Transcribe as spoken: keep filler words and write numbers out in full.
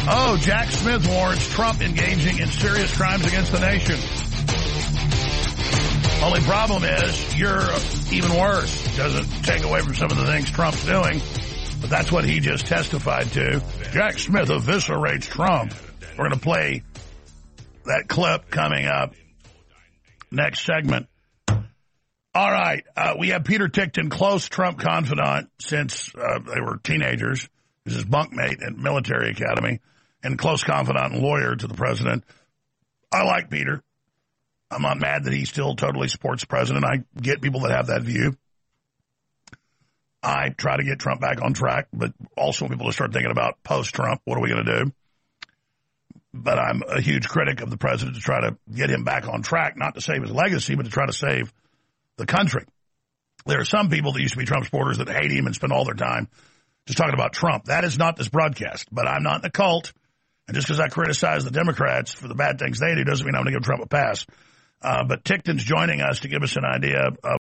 Oh, Jack Smith warns Trump engaging in serious crimes against the nation. Only problem is you're even worse. Doesn't take away from some of the things Trump's doing, but that's what he just testified to. Jack Smith eviscerates Trump. We're going to play that clip coming up next segment. All right. Uh, we have Peter Tickton, close Trump confidant since uh, they were teenagers. He's his bunkmate at military academy and close confidant and lawyer to the president. I like Peter. I'm not mad that he still totally supports the president. I get people that have that view. I try to get Trump back on track, but also want people to start thinking about post-Trump. What are we going to do? But I'm a huge critic of the president to try to get him back on track, not to save his legacy, but to try to save the country. There are some people that used to be Trump supporters that hate him and spend all their time just talking about Trump. That is not this broadcast, but I'm not in a cult. And just because I criticize the Democrats for the bad things they do doesn't mean I'm going to give Trump a pass. Uh, but Tickton's joining us to give us an idea of